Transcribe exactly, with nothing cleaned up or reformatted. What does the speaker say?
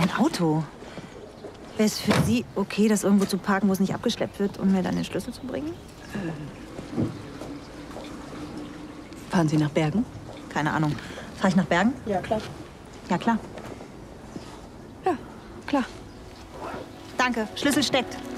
Ein Auto? Wäre es für Sie okay, das irgendwo zu parken, wo es nicht abgeschleppt wird, um mir dann den Schlüssel zu bringen? Fahren Sie nach Bergen? Keine Ahnung. Fahre ich nach Bergen? Ja, klar. Ja, klar. Ja, klar. Danke. Schlüssel steckt.